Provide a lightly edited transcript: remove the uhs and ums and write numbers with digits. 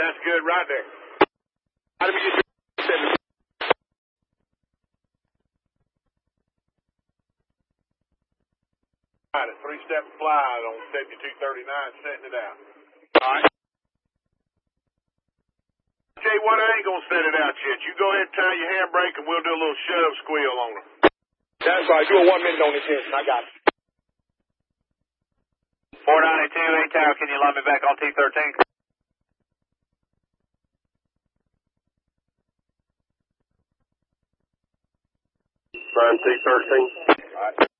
That's good right there. How do we get your 3-step slide on 7239, setting it out. All right. Jay, what I ain't gonna set it out yet. You go ahead and tie your handbrake and we'll do a little shove squeal on her. That's right. Do a 1 minute on this engine. I got it. 492, A-Tower, can you line me back on T13? Line T13. All right.